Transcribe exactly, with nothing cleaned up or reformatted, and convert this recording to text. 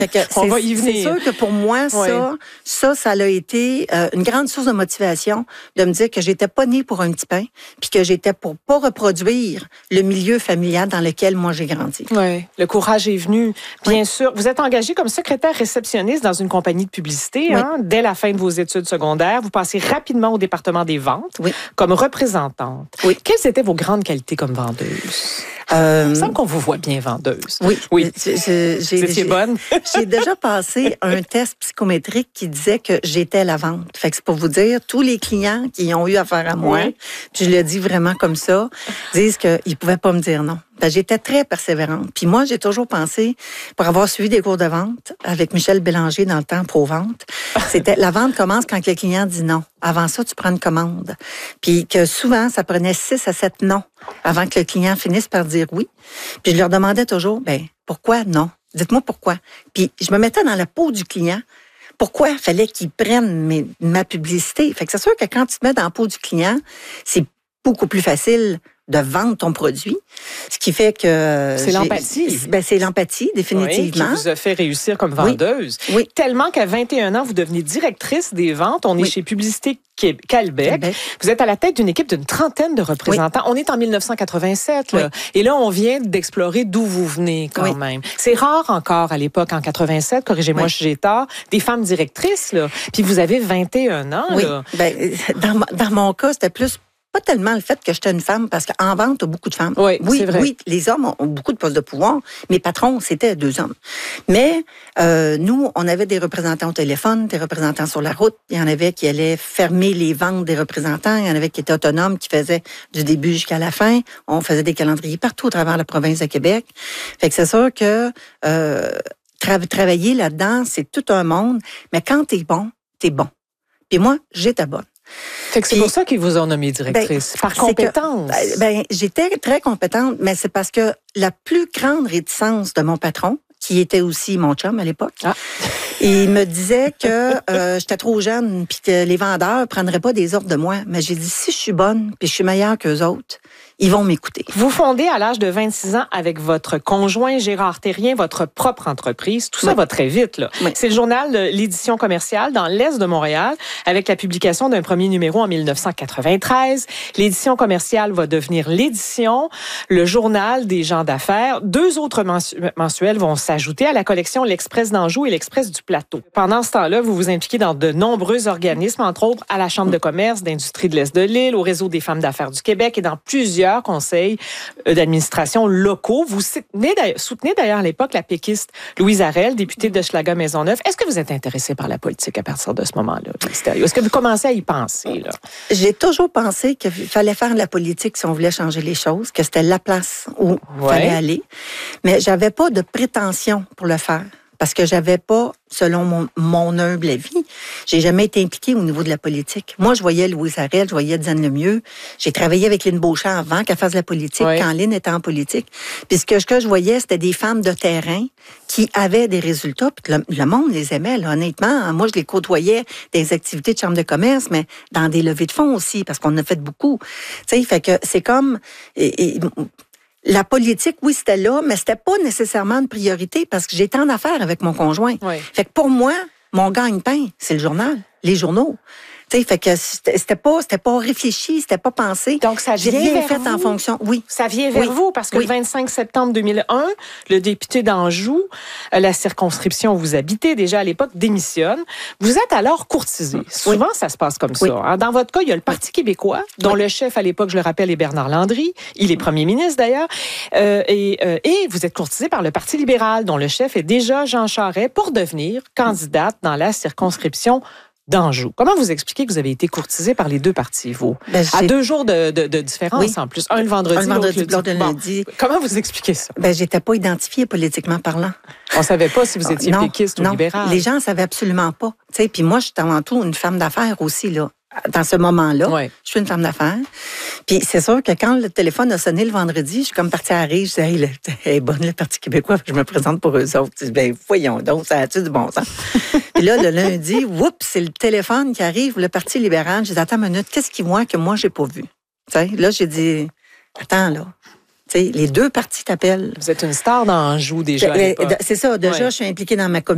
On va y venir. C'est sûr que pour moi, ça, ouais. ça, ça a été euh, une grande source de motivation de me dire que j'étais pas née pour un petit pain, puis que j'étais pour pas reproduire le milieu familial dans lequel moi j'ai grandi. Oui, le courage est venu, bien oui. sûr. Vous êtes engagée comme secrétaire réceptionniste dans une compagnie de publicité, oui. hein, dès la fin de vos études secondaires. Vous passez rapidement au département des ventes oui. comme représentante. Oui. Quelles étaient vos grandes qualités comme vendeuse? Euh, Il me semble qu'on vous voit bien vendeuse. Oui. oui. Vous étiez bonne? J'ai déjà passé un test psychométrique qui disait que j'étais la vente. Fait que c'est pour vous dire, tous les clients qui ont eu affaire à moi, oui. puis je le dis vraiment comme ça, disent qu'ils ne pouvaient pas me dire non. Ben, j'étais très persévérante. Puis moi, j'ai toujours pensé, pour avoir suivi des cours de vente avec Michel Bélanger dans le temps Pro-Vente, c'était la vente commence quand le client dit non. Avant ça, tu prends une commande. Puis que souvent, ça prenait six à sept non avant que le client finisse par dire oui. Puis je leur demandais toujours, ben pourquoi non? Dites-moi pourquoi. Puis je me mettais dans la peau du client. Pourquoi il fallait qu'il prenne mes, ma publicité? Fait que c'est sûr que quand tu te mets dans la peau du client, c'est beaucoup plus facile de vendre ton produit, ce qui fait que... C'est l'empathie. Ben, c'est l'empathie, définitivement. Oui, qui vous a fait réussir comme vendeuse. Oui. oui. Tellement qu'à vingt et un ans, vous devenez directrice des ventes. On est oui. chez Publicité Calbec. Calbec. Vous êtes à la tête d'une équipe d'une trentaine de représentants. Oui. On est en mille neuf cent quatre-vingt-sept. Là. Oui. Et là, on vient d'explorer d'où vous venez quand oui. même. C'est rare encore à l'époque, en quatre-vingt-sept, corrigez-moi oui. si j'ai tort, des femmes directrices. Là. Puis vous avez vingt et un ans. Oui. Là. Ben, dans, dans mon cas, c'était plus... Pas tellement le fait que j'étais une femme, parce qu'en vente, t'as beaucoup de femmes. Oui, oui, c'est vrai. Oui, les hommes ont, ont beaucoup de postes de pouvoir. Mes patrons, c'était deux hommes. Mais euh, nous, on avait des représentants au téléphone, des représentants sur la route. Il y en avait qui allaient fermer les ventes des représentants. Il y en avait qui étaient autonomes, qui faisaient du début jusqu'à la fin. On faisait des calendriers partout à travers la province de Québec. Fait que c'est sûr que euh, tra- travailler là-dedans, c'est tout un monde. Mais quand t'es bon, t'es bon. Puis moi, j'étais bonne. Fait que c'est Puis, pour ça qu'ils vous ont nommé directrice, ben, par compétence. Que, ben, j'étais très compétente, mais c'est parce que la plus grande réticence de mon patron, qui était aussi mon chum à l'époque, ah. il me disait que euh, j'étais trop jeune, puis que les vendeurs prendraient pas des ordres de moi. Mais j'ai dit, si je suis bonne, puis je suis meilleure qu'eux autres, ils vont m'écouter. Vous fondez à l'âge de vingt-six ans avec votre conjoint Gérard Terrien votre propre entreprise. Tout ça oui. va très vite. Là. Oui. C'est le journal L'Édition commerciale dans l'Est de Montréal avec la publication d'un premier numéro en mille neuf cent quatre-vingt-treize. L'Édition commerciale va devenir l'Édition, le journal des gens d'affaires. Deux autres mensuels vont s'ajouter à la collection L'Express d'Anjou et L'Express du Plateau. Pendant ce temps-là, vous vous impliquez dans de nombreux organismes, entre autres à la Chambre de commerce d'industrie de l'Est de l'île, au Réseau des femmes d'affaires du Québec et dans plusieurs conseils d'administration locaux. Vous soutenez d'ailleurs, soutenez d'ailleurs à l'époque la péquiste Louise Arel, députée de Schlager-Maisonneuve. Est-ce que vous êtes intéressée par la politique à partir de ce moment-là, Mystérieux? Est-ce que vous commencez à y penser, là? J'ai toujours pensé qu'il fallait faire de la politique si on voulait changer les choses, que c'était la place où il ouais. fallait aller. Mais j'avais pas de prétention pour le faire. Parce que j'avais pas, selon mon, mon humble avis, j'ai jamais été impliquée au niveau de la politique. Moi, je voyais Louise Arel, je voyais Diane Lemieux. J'ai travaillé avec Lynn Beauchamp avant qu'elle fasse de la politique, oui. quand Lynn était en politique. Puis ce que, ce que je voyais, c'était des femmes de terrain qui avaient des résultats. Puis le, le monde les aimait, là, honnêtement. Moi, je les côtoyais dans des activités de chambre de commerce, mais dans des levées de fonds aussi, parce qu'on en a fait beaucoup. Tu sais, fait que c'est comme... Et, et, la politique, oui, c'était là, mais c'était pas nécessairement une priorité parce que j'étais en affaires avec mon conjoint. Oui. Fait que pour moi, mon gagne-pain, c'est le journal, les journaux. Tu sais, fait que c'était, c'était pas, c'était pas réfléchi, c'était pas pensé. Donc ça vient J'ai rien vers fait vous. En fonction. Oui. Ça vient vers oui. vous parce que oui. le vingt-cinq septembre deux mille un, le député d'Anjou, la circonscription où vous habitez déjà à l'époque, démissionne. Vous êtes alors courtisé. Oui. Souvent, ça se passe comme ça. Oui. Hein? Dans votre cas, il y a le Parti québécois, dont oui. le chef à l'époque, je le rappelle, est Bernard Landry. Il est premier ministre d'ailleurs. Euh, et, euh, et vous êtes courtisé par le Parti libéral, dont le chef est déjà Jean Charest, pour devenir candidate dans la circonscription d'Anjou. Comment vous expliquez que vous avez été courtisé par les deux partis, vous? Ben, à deux jours de, de, de différence, oui. en plus. Un le vendredi, un le vendredi, l'autre le lundi. Bon. Comment vous expliquez ça? Ben, j'étais pas identifiée politiquement parlant. On savait pas si vous étiez non, péquiste ou non. libéral. Les gens savaient absolument pas. Tu sais, puis moi, je suis avant tout une femme d'affaires aussi, là. Dans ce moment-là, ouais. je suis une femme d'affaires. Puis c'est sûr que quand le téléphone a sonné le vendredi, je suis comme partie à rire. Je disais, hey, le, elle est bonne, le Parti québécois, je me présente pour eux autres. Je dis, ben voyons donc, ça a-tu du bon sens? Puis là, le lundi, oups, c'est le téléphone qui arrive, le Parti libéral. Je dis, attends une minute, qu'est-ce qu'ils voient que moi, j'ai pas vu? T'sais, là, j'ai dit, attends, là. T'sais, les deux partis t'appellent. Vous êtes une star d'Anjou déjà à l'époque. C'est ça, déjà, ouais. je suis impliquée dans ma communauté.